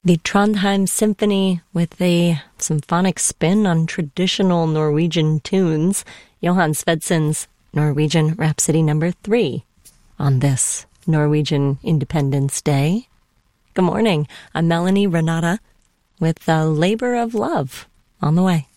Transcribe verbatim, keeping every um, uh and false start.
The Trondheim Symphony with a symphonic spin on traditional Norwegian tunes, Johan Svedsen's Norwegian Rhapsody number three on this Norwegian Independence Day. Good morning. I'm Melanie Renata with the Labor of Love on the way.